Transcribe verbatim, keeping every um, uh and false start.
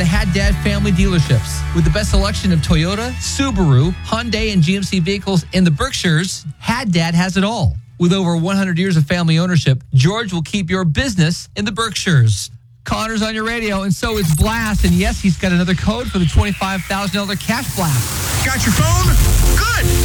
the Haddad family dealerships. With the best selection of Toyota, Subaru, Hyundai, and G M C vehicles in the Berkshires, Haddad has it all. With over one hundred years of family ownership, George will keep your business in the Berkshires. Connor's on your radio, and so is Blast. And yes, he's got another code for the twenty-five thousand dollars cash blast. Got your phone? Good.